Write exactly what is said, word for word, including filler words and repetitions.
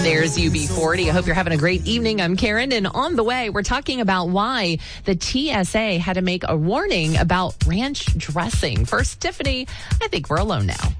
There's U B forty. I hope you're having a great evening. I'm Karen, and on the way, we're talking about why the T S A had to make a warning about ranch dressing. First, Tiffany, I think we're alone now.